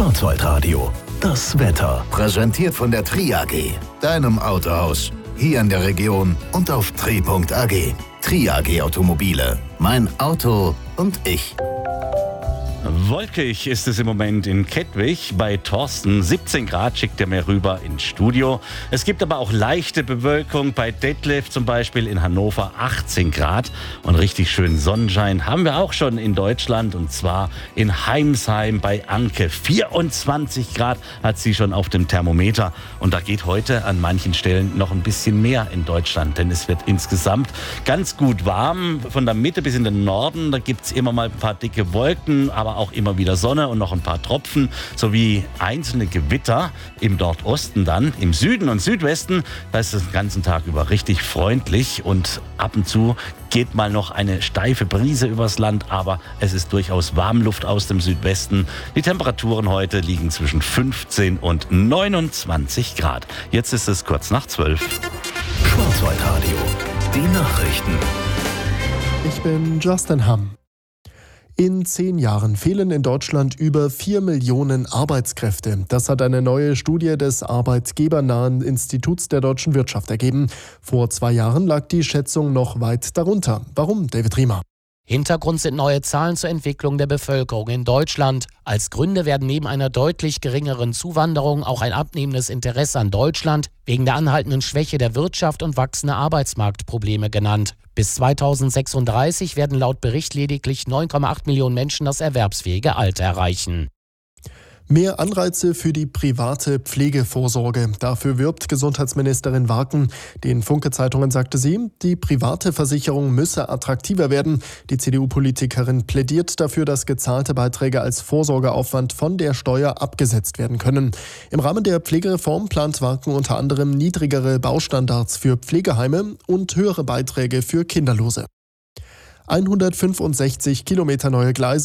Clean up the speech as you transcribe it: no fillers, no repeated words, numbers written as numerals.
Schwarzwaldradio, das Wetter. Präsentiert von der Tri AG, deinem Autohaus. Hier in der Region und auf tri.ag. Tri AG Automobile. Mein Auto und ich. Wolkig ist es im Moment in Kettwig. Bei Thorsten 17 Grad schickt er mir rüber ins Studio. Es gibt aber auch leichte Bewölkung. Bei Detlef zum Beispiel in Hannover 18 Grad. Und richtig schönen Sonnenschein haben wir auch schon in Deutschland. Und zwar in Heimsheim bei Anke. 24 Grad hat sie schon auf dem Thermometer. Und da geht heute an manchen Stellen noch ein bisschen mehr in Deutschland. Denn es wird insgesamt ganz gut warm. Von der Mitte bis in den Norden, da gibt es immer mal ein paar dicke Wolken, aber auch immer wieder Sonne und noch ein paar Tropfen sowie einzelne Gewitter im Nordosten dann. Im Süden und Südwesten, da ist es den ganzen Tag über richtig freundlich und ab und zu geht mal noch eine steife Brise übers Land, aber es ist durchaus Warmluft aus dem Südwesten. Die Temperaturen heute liegen zwischen 15 und 29 Grad. Jetzt ist es kurz nach 12. Schwarzwaldradio, die Nachrichten. Ich bin Justin Hamm. In 10 Jahren fehlen in Deutschland über 4 Millionen Arbeitskräfte. Das hat eine neue Studie des arbeitgebernahen Instituts der deutschen Wirtschaft ergeben. Vor 2 Jahren lag die Schätzung noch weit darunter. Warum, David Riemer? Hintergrund sind neue Zahlen zur Entwicklung der Bevölkerung in Deutschland. Als Gründe werden neben einer deutlich geringeren Zuwanderung auch ein abnehmendes Interesse an Deutschland wegen der anhaltenden Schwäche der Wirtschaft und wachsende Arbeitsmarktprobleme genannt. Bis 2036 werden laut Bericht lediglich 9,8 Millionen Menschen das erwerbsfähige Alter erreichen. Mehr Anreize für die private Pflegevorsorge. Dafür wirbt Gesundheitsministerin Warken. Den Funke-Zeitungen sagte sie, die private Versicherung müsse attraktiver werden. Die CDU-Politikerin plädiert dafür, dass gezahlte Beiträge als Vorsorgeaufwand von der Steuer abgesetzt werden können. Im Rahmen der Pflegereform plant Warken unter anderem niedrigere Baustandards für Pflegeheime und höhere Beiträge für Kinderlose. 165 Kilometer neue Gleise